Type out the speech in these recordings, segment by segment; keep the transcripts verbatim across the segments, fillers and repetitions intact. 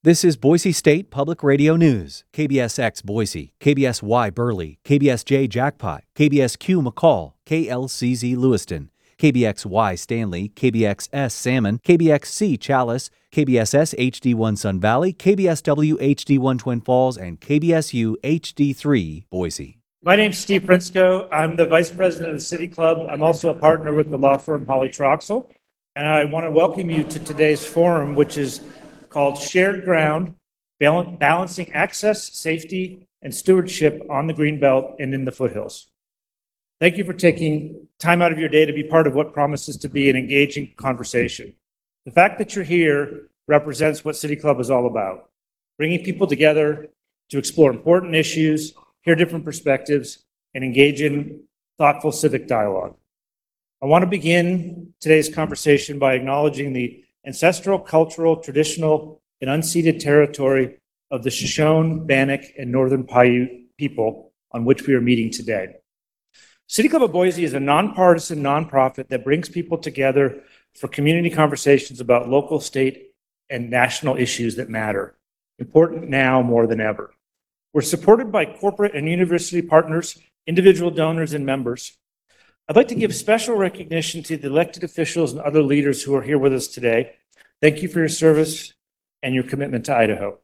This is Boise State Public Radio News, K B S X Boise, K B S Y Burley, K B S J Jackpot, K B S Q McCall, K L C Z Lewiston, K B X Y Stanley, K B X S Salmon, K B X C Chalice, K B S S H D one Sun Valley, K B S W H D one Twin Falls, and K B S U H D three Boise. My name's Steve Prinsko. I'm the Vice President of the City Club. I'm also a partner with the law firm Holly Troxel. And I want to welcome you to today's forum, which is called Shared Ground, Balancing Access, Safety, and Stewardship on the Greenbelt and in the Foothills. Thank you for taking time out of your day to be part of what promises to be an engaging conversation. The fact that you're here represents what City Club is all about, bringing people together to explore important issues, hear different perspectives, and engage in thoughtful civic dialogue. I want to begin today's conversation by acknowledging the ancestral, cultural, traditional, and unceded territory of the Shoshone, Bannock, and Northern Paiute people on which we are meeting today. City Club of Boise is a nonpartisan nonprofit that brings people together for community conversations about local, state, and national issues that matter, important now more than ever. We're supported by corporate and university partners, individual donors, and members. I'd like to give special recognition to the elected officials and other leaders who are here with us today. Thank you for your service and your commitment to Idaho.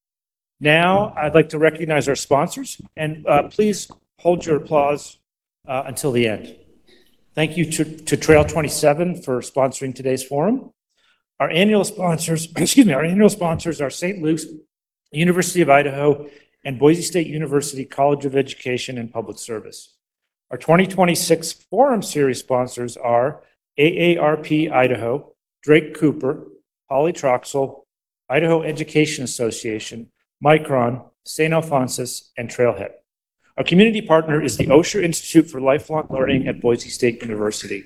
Now, I'd like to recognize our sponsors, and uh, please hold your applause uh, until the end. Thank you to, to Trail twenty-seven for sponsoring today's forum. Our annual sponsors, excuse me, our annual sponsors are Saint Luke's, University of Idaho, and Boise State University College of Education and Public Service. Our twenty twenty-six Forum Series sponsors are A A R P Idaho, Drake Cooper, Holly Troxel, Idaho Education Association, Micron, Saint Alphonsus, and Trailhead. Our community partner is the Osher Institute for Lifelong Learning at Boise State University.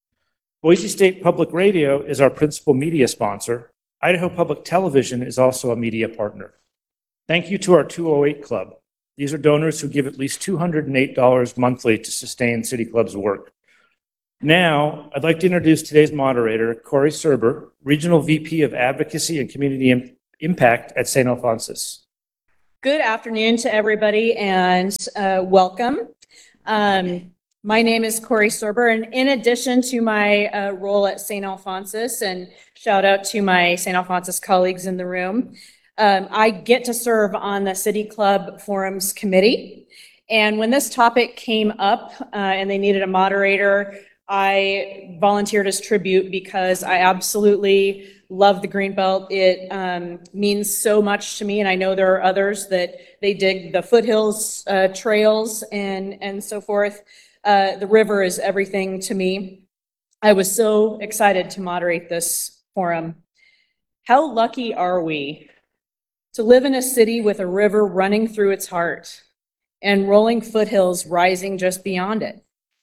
Boise State Public Radio is our principal media sponsor. Idaho Public Television is also a media partner. Thank you to our two oh eight Club. These are donors who give at least two hundred eight dollars monthly to sustain City Club's work. Now, I'd like to introduce today's moderator, Corey Serber, Regional V P of Advocacy and Community Im- Impact at Saint Alphonsus. Good afternoon to everybody and uh, welcome. Um, my name is Corey Serber, and in addition to my uh, role at Saint Alphonsus, and shout out to my Saint Alphonsus colleagues in the room, Um, I get to serve on the City Club Forums Committee. And when this topic came up uh, and they needed a moderator, I volunteered as tribute because I absolutely love the Greenbelt. It um, means so much to me, and I know there are others that they dig the foothills uh, trails and, and so forth. Uh, the river is everything to me. I was so excited to moderate this forum. How lucky are we to live in a city with a river running through its heart and rolling foothills rising just beyond it?